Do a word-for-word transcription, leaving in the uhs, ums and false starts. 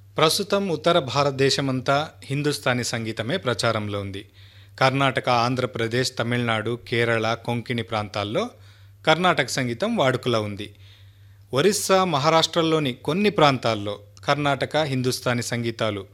ప్రస్తుతం ఉత్తర భారతదేశమంతా హిందుస్థానీ సంగీతమే ప్రచారంలో ఉంది. కర్ణాటక, ఆంధ్రప్రదేశ్, తమిళనాడు, కేరళ, కొంకణి ప్రాంతాల్లో కర్ణాటక సంగీతం వాడుకలో ఉంది. ఒరిస్సా, మహారాష్ట్రలోని కొన్ని ప్రాంతాల్లో కర్ణాటక హిందుస్థానీ సంగీతాలు